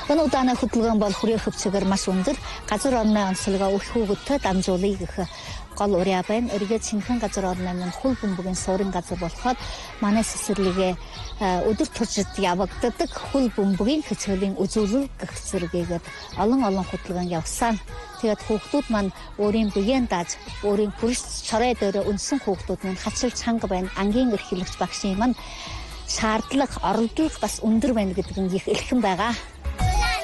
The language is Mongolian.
Энэ удааны хөдөлгөөн бол хүрээ хөвцөөр маш өндөр. Газар орны онцлогоо өгөх хүүхэдтэй дамжуулъя гэх гол уриа байна. Эргээд шинхэн газар орны нь хөл бөмбөгийн суурин газар болохоор манай цэцэрлэгээ өдөр туршид явагддаг хөл бөмбөгийн хэцүүлийн үзүүлэл гэх зэрэгээр олон хөдөлгөөн явсан. Тэгээд хүүхдүүд маань өөрийн биеийн дааж, өөрийн хүрс чорой дээр өнсөн хүүхдүүд маань хачил чанга байна. Ангийн эрхлэгч багшийн маань шаардлага, оролдлого бас өндөр байна гэдэг нь их элхэн байгаа.